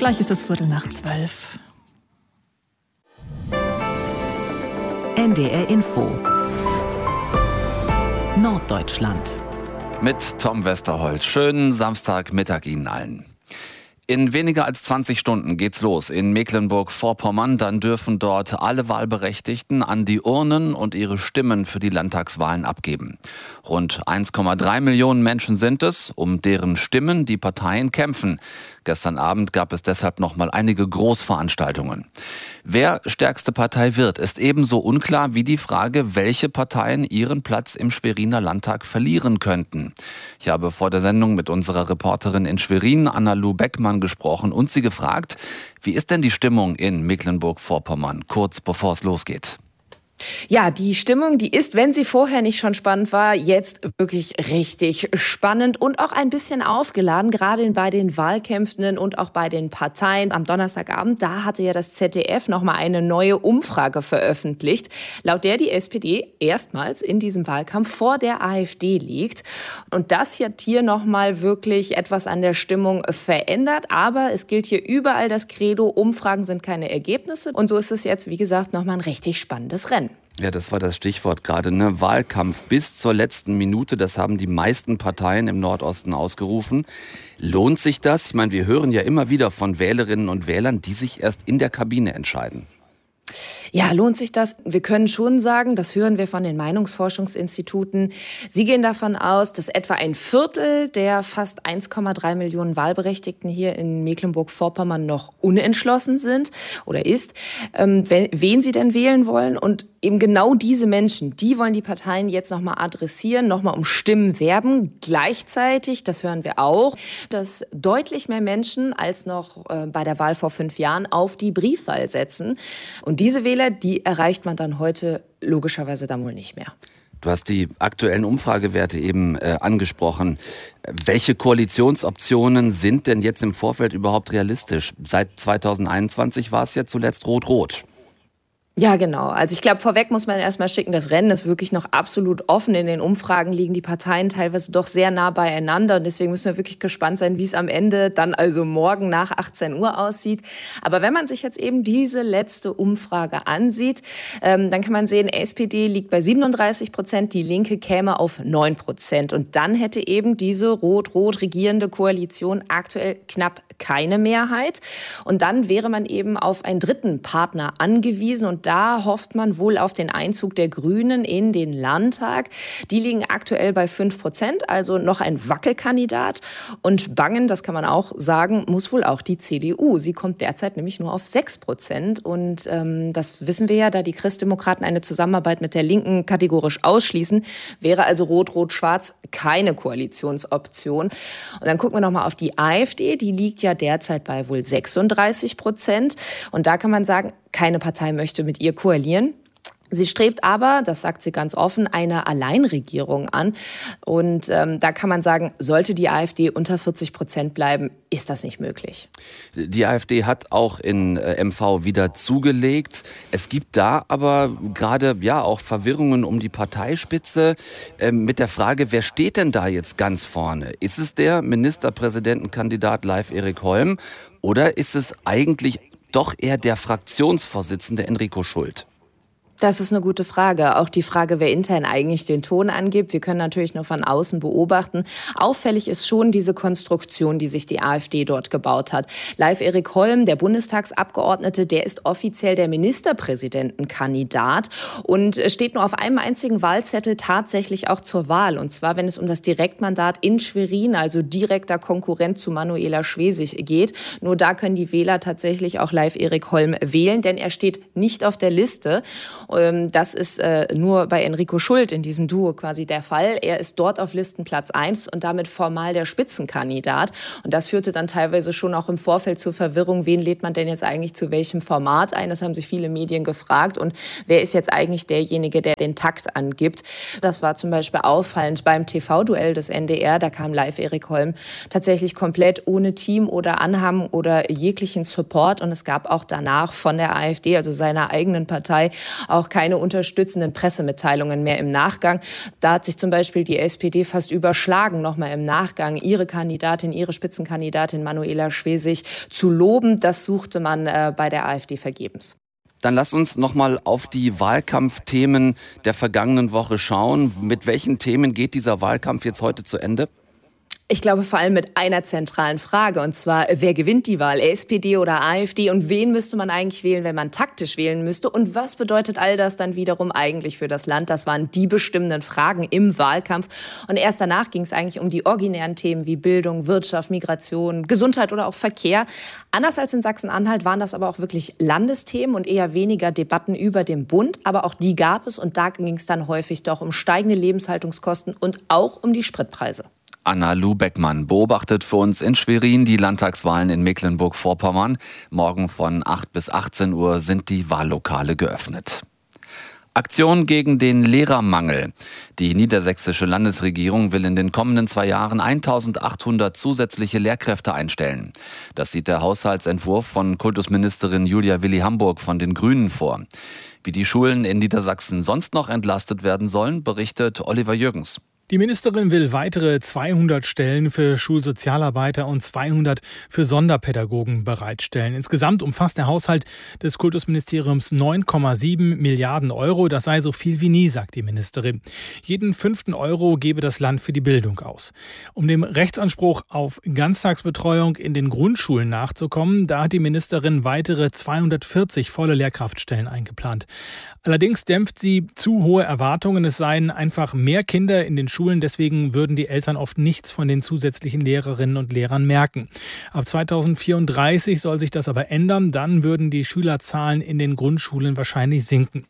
Gleich ist es 11:15. NDR Info Norddeutschland mit Tom Westerholt. Schönen Samstagmittag Ihnen allen. In weniger als 20 Stunden geht's los in Mecklenburg-Vorpommern. Dann dürfen dort alle Wahlberechtigten an die Urnen und ihre Stimmen für die Landtagswahlen abgeben. Rund 1,3 Millionen Menschen sind es, um deren Stimmen die Parteien kämpfen. Gestern Abend gab es deshalb noch mal einige Großveranstaltungen. Wer stärkste Partei wird, ist ebenso unklar wie die Frage, welche Parteien ihren Platz im Schweriner Landtag verlieren könnten. Ich habe vor der Sendung mit unserer Reporterin in Schwerin, Anna-Lu Beckmann, gesprochen und sie gefragt, wie ist denn die Stimmung in Mecklenburg-Vorpommern, kurz bevor es losgeht? Ja, die Stimmung, die ist, wenn sie vorher nicht schon spannend war, jetzt wirklich richtig spannend und auch ein bisschen aufgeladen, gerade bei den Wahlkämpfenden und auch bei den Parteien. Am Donnerstagabend, da hatte ja das ZDF nochmal eine neue Umfrage veröffentlicht, laut der die SPD erstmals in diesem Wahlkampf vor der AfD liegt. Und das hat hier nochmal wirklich etwas an der Stimmung verändert. Aber es gilt hier überall das Credo, Umfragen sind keine Ergebnisse. Und so ist es jetzt, wie gesagt, nochmal ein richtig spannendes Rennen. Ja, das war das Stichwort gerade, ne? Wahlkampf bis zur letzten Minute. Das haben die meisten Parteien im Nordosten ausgerufen. Lohnt sich das? Ich meine, wir hören ja immer wieder von Wählerinnen und Wählern, die sich erst in der Kabine entscheiden. Ja, lohnt sich das? Wir können schon sagen, das hören wir von den Meinungsforschungsinstituten. Sie gehen davon aus, dass etwa ein Viertel der fast 1,3 Millionen Wahlberechtigten hier in Mecklenburg-Vorpommern noch unentschlossen sind oder ist, wen sie denn wählen wollen. Und eben genau diese Menschen, die wollen die Parteien jetzt nochmal adressieren, nochmal um Stimmen werben. Gleichzeitig, das hören wir auch, dass deutlich mehr Menschen als noch bei der Wahl vor 5 Jahren auf die Briefwahl setzen. Und diese Wähler, die erreicht man dann heute logischerweise dann wohl nicht mehr. Du hast die aktuellen Umfragewerte eben angesprochen. Welche Koalitionsoptionen sind denn jetzt im Vorfeld überhaupt realistisch? Seit 2021 war es ja zuletzt rot-rot. Ja, genau. Also ich glaube, vorweg muss man erstmal schicken, das Rennen ist wirklich noch absolut offen. In den Umfragen liegen die Parteien teilweise doch sehr nah beieinander. Und deswegen müssen wir wirklich gespannt sein, wie es am Ende dann also morgen nach 18 Uhr aussieht. Aber wenn man sich jetzt eben diese letzte Umfrage ansieht, dann kann man sehen, SPD liegt bei 37%, die Linke käme auf 9%. Und dann hätte eben diese rot-rot regierende Koalition aktuell knapp keine Mehrheit. Und dann wäre man eben auf einen dritten Partner angewiesen. Und da hofft man wohl auf den Einzug der Grünen in den Landtag. Die liegen aktuell bei 5%, also noch ein Wackelkandidat. Und bangen, das kann man auch sagen, muss wohl auch die CDU. Sie kommt derzeit nämlich nur auf 6%. Und das wissen wir ja, da die Christdemokraten eine Zusammenarbeit mit der Linken kategorisch ausschließen, wäre also Rot-Rot-Schwarz keine Koalitionsoption. Und dann gucken wir nochmal auf die AfD. Die liegt ja derzeit bei wohl 36%. Und da kann man sagen, keine Partei möchte mit ihr koalieren. Sie strebt aber, das sagt sie ganz offen, eine Alleinregierung an. Und da kann man sagen, sollte die AfD unter 40% bleiben, ist das nicht möglich. Die AfD hat auch in MV wieder zugelegt. Es gibt da aber gerade ja auch Verwirrungen um die Parteispitze mit der Frage, wer steht denn da jetzt ganz vorne? Ist es der Ministerpräsidentenkandidat Leif Erik Holm oder ist es eigentlich doch eher der Fraktionsvorsitzende Enrico Schult? Das ist eine gute Frage. Auch die Frage, wer intern eigentlich den Ton angibt. Wir können natürlich nur von außen beobachten. Auffällig ist schon diese Konstruktion, die sich die AfD dort gebaut hat. Leif Erik Holm, der Bundestagsabgeordnete, der ist offiziell der Ministerpräsidentenkandidat und steht nur auf einem einzigen Wahlzettel tatsächlich auch zur Wahl. Und zwar, wenn es um das Direktmandat in Schwerin, also direkter Konkurrent zu Manuela Schwesig geht. Nur da können die Wähler tatsächlich auch Leif Erik Holm wählen, denn er steht nicht auf der Liste. Das ist nur bei Enrico Schult in diesem Duo quasi der Fall. Er ist dort auf Listenplatz 1 und damit formal der Spitzenkandidat. Und das führte dann teilweise schon auch im Vorfeld zur Verwirrung, wen lädt man denn jetzt eigentlich zu welchem Format ein? Das haben sich viele Medien gefragt. Und wer ist jetzt eigentlich derjenige, der den Takt angibt? Das war zum Beispiel auffallend beim TV-Duell des NDR. Da kam Leif Erik Holm tatsächlich komplett ohne Team oder Anhang oder jeglichen Support. Und es gab auch danach von der AfD, also seiner eigenen Partei, auch keine unterstützenden Pressemitteilungen mehr im Nachgang. Da hat sich zum Beispiel die SPD fast überschlagen, nochmal im Nachgang ihre Spitzenkandidatin Manuela Schwesig zu loben. Das suchte man bei der AfD vergebens. Dann lass uns nochmal auf die Wahlkampfthemen der vergangenen Woche schauen. Mit welchen Themen geht dieser Wahlkampf jetzt heute zu Ende? Ich glaube vor allem mit einer zentralen Frage, und zwar, wer gewinnt die Wahl, SPD oder AfD, und wen müsste man eigentlich wählen, wenn man taktisch wählen müsste, und was bedeutet all das dann wiederum eigentlich für das Land? Das waren die bestimmenden Fragen im Wahlkampf, und erst danach ging es eigentlich um die originären Themen wie Bildung, Wirtschaft, Migration, Gesundheit oder auch Verkehr. Anders als in Sachsen-Anhalt waren das aber auch wirklich Landesthemen und eher weniger Debatten über den Bund, aber auch die gab es, und da ging es dann häufig doch um steigende Lebenshaltungskosten und auch um die Spritpreise. Anna-Lu Beckmann beobachtet für uns in Schwerin die Landtagswahlen in Mecklenburg-Vorpommern. Morgen von 8 bis 18 Uhr sind die Wahllokale geöffnet. Aktion gegen den Lehrermangel. Die niedersächsische Landesregierung will in den kommenden 2 Jahren 1800 zusätzliche Lehrkräfte einstellen. Das sieht der Haushaltsentwurf von Kultusministerin Julia Willi-Hamburg von den Grünen vor. Wie die Schulen in Niedersachsen sonst noch entlastet werden sollen, berichtet Oliver Jürgens. Die Ministerin will weitere 200 Stellen für Schulsozialarbeiter und 200 für Sonderpädagogen bereitstellen. Insgesamt umfasst der Haushalt des Kultusministeriums 9,7 Milliarden Euro. Das sei so viel wie nie, sagt die Ministerin. Jeden 5. Euro gebe das Land für die Bildung aus. Um dem Rechtsanspruch auf Ganztagsbetreuung in den Grundschulen nachzukommen, da hat die Ministerin weitere 240 volle Lehrkraftstellen eingeplant. Allerdings dämpft sie zu hohe Erwartungen. Es seien einfach mehr Kinder in den Schulen, deswegen würden die Eltern oft nichts von den zusätzlichen Lehrerinnen und Lehrern merken. Ab 2034 soll sich das aber ändern, dann würden die Schülerzahlen in den Grundschulen wahrscheinlich sinken.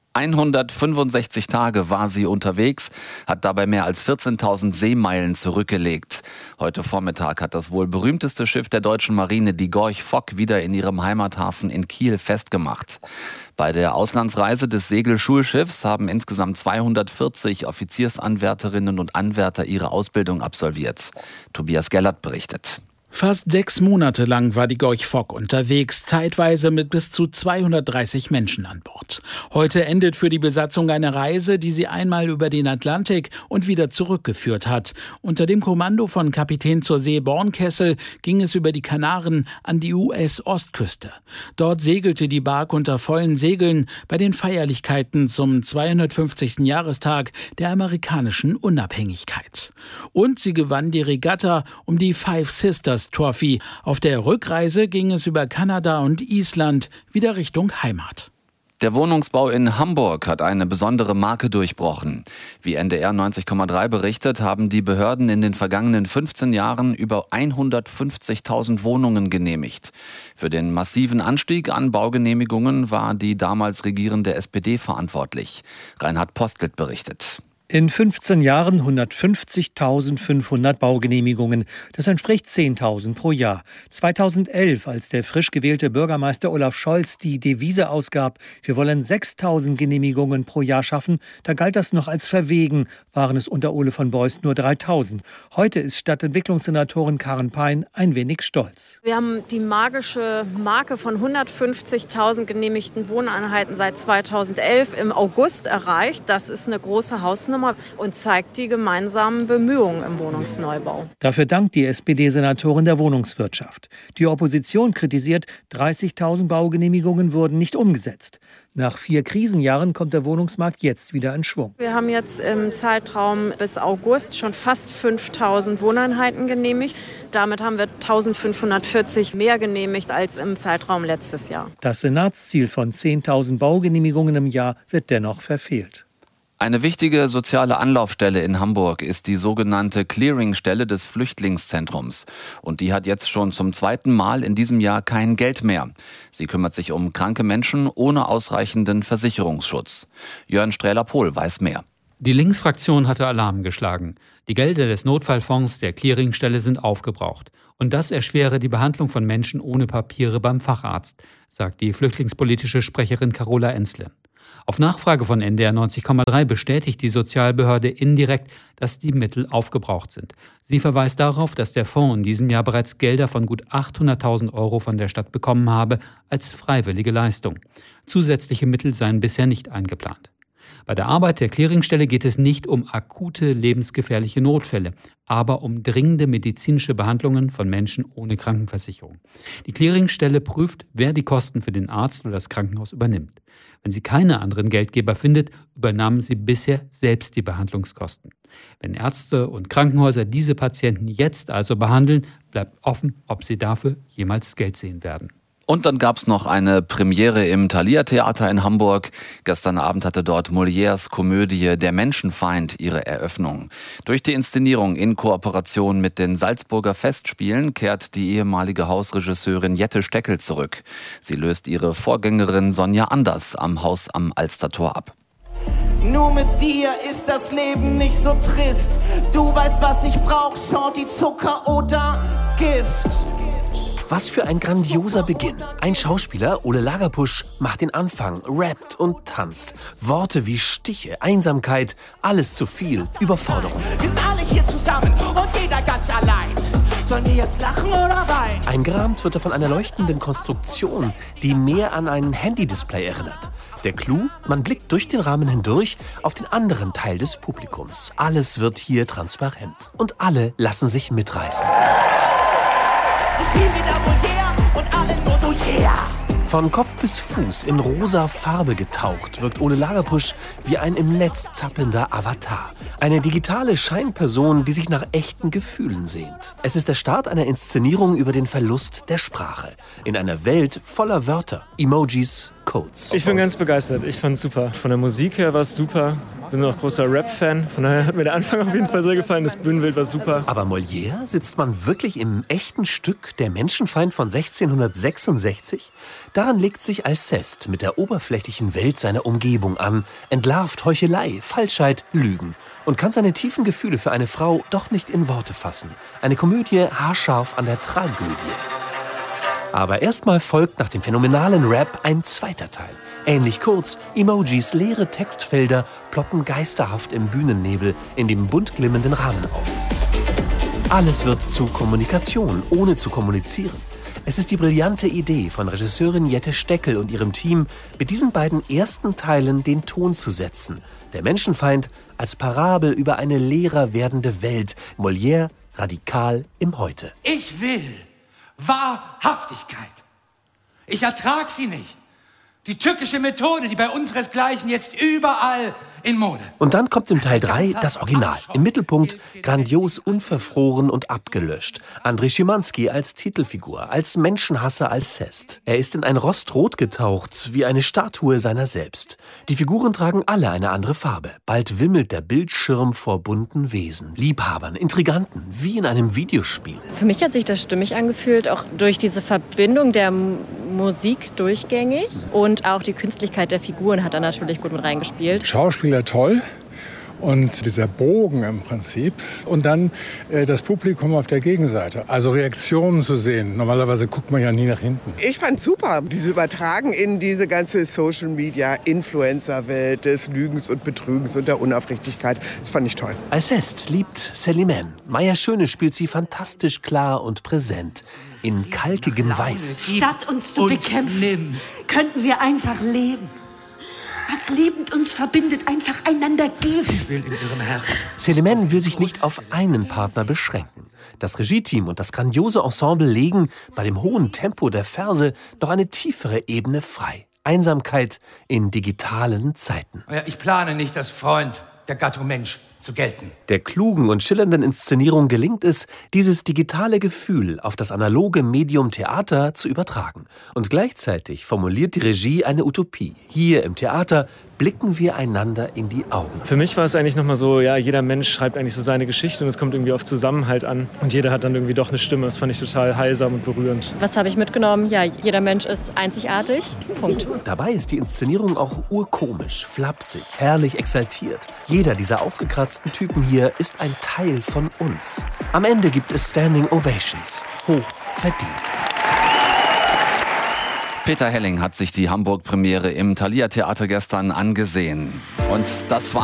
165 Tage war sie unterwegs, hat dabei mehr als 14.000 Seemeilen zurückgelegt. Heute Vormittag hat das wohl berühmteste Schiff der deutschen Marine, die Gorch Fock, wieder in ihrem Heimathafen in Kiel festgemacht. Bei der Auslandsreise des Segelschulschiffs haben insgesamt 240 Offiziersanwärterinnen und Anwärter ihre Ausbildung absolviert. Tobias Gellert berichtet. Fast 6 Monate lang war die Gorch Fock unterwegs, zeitweise mit bis zu 230 Menschen an Bord. Heute endet für die Besatzung eine Reise, die sie einmal über den Atlantik und wieder zurückgeführt hat. Unter dem Kommando von Kapitän zur See Bornkessel ging es über die Kanaren an die US-Ostküste. Dort segelte die Bark unter vollen Segeln bei den Feierlichkeiten zum 250. Jahrestag der amerikanischen Unabhängigkeit. Und sie gewann die Regatta um die Five Sisters Trophy. Auf der Rückreise ging es über Kanada und Island wieder Richtung Heimat. Der Wohnungsbau in Hamburg hat eine besondere Marke durchbrochen. Wie NDR 90,3 berichtet, haben die Behörden in den vergangenen 15 Jahren über 150.000 Wohnungen genehmigt. Für den massiven Anstieg an Baugenehmigungen war die damals regierende SPD verantwortlich. Reinhard Postelt berichtet. In 15 Jahren 150.500 Baugenehmigungen. Das entspricht 10.000 pro Jahr. 2011, als der frisch gewählte Bürgermeister Olaf Scholz die Devise ausgab, wir wollen 6.000 Genehmigungen pro Jahr schaffen, da galt das noch als verwegen, waren es unter Ole von Beust nur 3.000. Heute ist Stadtentwicklungssenatorin Karen Pein ein wenig stolz. Wir haben die magische Marke von 150.000 genehmigten Wohneinheiten seit 2011 im August erreicht. Das ist eine große Hausnummer und zeigt die gemeinsamen Bemühungen im Wohnungsneubau. Dafür dankt die SPD-Senatorin der Wohnungswirtschaft. Die Opposition kritisiert, 30.000 Baugenehmigungen wurden nicht umgesetzt. Nach 4 Krisenjahren kommt der Wohnungsmarkt jetzt wieder in Schwung. Wir haben jetzt im Zeitraum bis August schon fast 5.000 Wohneinheiten genehmigt. Damit haben wir 1.540 mehr genehmigt als im Zeitraum letztes Jahr. Das Senatsziel von 10.000 Baugenehmigungen im Jahr wird dennoch verfehlt. Eine wichtige soziale Anlaufstelle in Hamburg ist die sogenannte Clearingstelle des Flüchtlingszentrums. Und die hat jetzt schon zum 2. Mal in diesem Jahr kein Geld mehr. Sie kümmert sich um kranke Menschen ohne ausreichenden Versicherungsschutz. Jörn Strähler-Pohl weiß mehr. Die Linksfraktion hatte Alarm geschlagen. Die Gelder des Notfallfonds der Clearingstelle sind aufgebraucht. Und das erschwere die Behandlung von Menschen ohne Papiere beim Facharzt, sagt die flüchtlingspolitische Sprecherin Carola Enzle. Auf Nachfrage von NDR 90,3 bestätigt die Sozialbehörde indirekt, dass die Mittel aufgebraucht sind. Sie verweist darauf, dass der Fonds in diesem Jahr bereits Gelder von gut 800.000 € von der Stadt bekommen habe als freiwillige Leistung. Zusätzliche Mittel seien bisher nicht eingeplant. Bei der Arbeit der Clearingstelle geht es nicht um akute, lebensgefährliche Notfälle, aber um dringende medizinische Behandlungen von Menschen ohne Krankenversicherung. Die Clearingstelle prüft, wer die Kosten für den Arzt oder das Krankenhaus übernimmt. Wenn sie keine anderen Geldgeber findet, übernahmen sie bisher selbst die Behandlungskosten. Wenn Ärzte und Krankenhäuser diese Patienten jetzt also behandeln, bleibt offen, ob sie dafür jemals Geld sehen werden. Und dann gab es noch eine Premiere im Thalia-Theater in Hamburg. Gestern Abend hatte dort Molières Komödie Der Menschenfeind ihre Eröffnung. Durch die Inszenierung in Kooperation mit den Salzburger Festspielen kehrt die ehemalige Hausregisseurin Jette Steckel zurück. Sie löst ihre Vorgängerin Sonja Anders am Haus am Alstertor ab. Nur mit dir ist das Leben nicht so trist. Du weißt, was ich brauch, Shorty, Zucker oder Gift. Was für ein grandioser Beginn. Ein Schauspieler, Ole Lagerpusch, macht den Anfang, rappt und tanzt. Worte wie Stiche, Einsamkeit, alles zu viel, Überforderung. Wir sind alle hier zusammen und jeder ganz allein. Sollen wir jetzt lachen oder weinen? Eingerahmt wird er von einer leuchtenden Konstruktion, die mehr an ein Handy-Display erinnert. Der Clou, man blickt durch den Rahmen hindurch auf den anderen Teil des Publikums. Alles wird hier transparent und alle lassen sich mitreißen. Sie spielen wieder Molière und alle nur so yeah. Von Kopf bis Fuß in rosa Farbe getaucht, wirkt Ole Lagerpusch wie ein im Netz zappelnder Avatar. Eine digitale Scheinperson, die sich nach echten Gefühlen sehnt. Es ist der Start einer Inszenierung über den Verlust der Sprache. In einer Welt voller Wörter, Emojis, Codes. Ich bin ganz begeistert. Ich fand's super. Von der Musik her war es super. Bin auch großer Rap-Fan. Von daher hat mir der Anfang auf jeden Fall sehr gefallen. Das Bühnenbild war super. Aber Molière, sitzt man wirklich im echten Stück Der Menschenfeind von 1666? Daran legt sich Alceste mit der oberflächlichen Welt seiner Umgebung an, entlarvt Heuchelei, Falschheit, Lügen und kann seine tiefen Gefühle für eine Frau doch nicht in Worte fassen. Eine Komödie haarscharf an der Tragödie. Aber erstmal folgt nach dem phänomenalen Rap ein zweiter Teil. Ähnlich kurz, Emojis, leere Textfelder ploppen geisterhaft im Bühnennebel in dem bunt glimmenden Rahmen auf. Alles wird zu Kommunikation, ohne zu kommunizieren. Es ist die brillante Idee von Regisseurin Jette Steckel und ihrem Team, mit diesen beiden ersten Teilen den Ton zu setzen. Der Menschenfeind als Parabel über eine leerer werdende Welt. Molière radikal im Heute. Ich will Wahrhaftigkeit. Ich ertrag sie nicht. Die tückische Methode, die bei unseresgleichen jetzt überall in Mode. Und dann kommt im Teil 3 das Original. Im Mittelpunkt grandios unverfroren und abgelöscht. André Schimanski als Titelfigur, als Menschenhasser Alceste. Er ist in ein Rostrot getaucht, wie eine Statue seiner selbst. Die Figuren tragen alle eine andere Farbe. Bald wimmelt der Bildschirm vor bunten Wesen, Liebhabern, Intriganten, wie in einem Videospiel. Für mich hat sich das stimmig angefühlt, auch durch diese Verbindung der Musik durchgängig. Und auch die Künstlichkeit der Figuren hat da natürlich gut mit reingespielt. Schauspieler toll und dieser Bogen im Prinzip und dann das Publikum auf der Gegenseite, also Reaktionen zu sehen. Normalerweise guckt man ja nie nach hinten. Ich fand super, diese Übertragen in diese ganze Social-Media-Influencer-Welt des Lügens und Betrügens und der Unaufrichtigkeit. Das fand ich toll. Alceste liebt Célimène. Maya Schöne spielt sie fantastisch klar und präsent. In kalkigem Weiß. Statt uns zu bekämpfen, könnten wir einfach leben. Was liebend uns verbindet, einfach einander geben. Ich will in ihrem Herzen. Célimène will sich nicht auf einen Partner beschränken. Das Regie-Team und das grandiose Ensemble legen bei dem hohen Tempo der Verse noch eine tiefere Ebene frei. Einsamkeit in digitalen Zeiten. Ich plane nicht als Freund der Gattung Mensch zu gelten. Der klugen und schillernden Inszenierung gelingt es, dieses digitale Gefühl auf das analoge Medium Theater zu übertragen. Und gleichzeitig formuliert die Regie eine Utopie. Hier im Theater blicken wir einander in die Augen. Für mich war es eigentlich nochmal so, ja, jeder Mensch schreibt eigentlich so seine Geschichte und es kommt irgendwie auf Zusammenhalt an. Und jeder hat dann irgendwie doch eine Stimme. Das fand ich total heilsam und berührend. Was habe ich mitgenommen? Ja, jeder Mensch ist einzigartig. Punkt. Dabei ist die Inszenierung auch urkomisch, flapsig, herrlich exaltiert. Jeder dieser aufgekratzten Typen hier ist ein Teil von uns. Am Ende gibt es Standing Ovations. Hoch verdient. Peter Helling hat sich die Hamburg-Premiere im Thalia Theater gestern angesehen. Und das war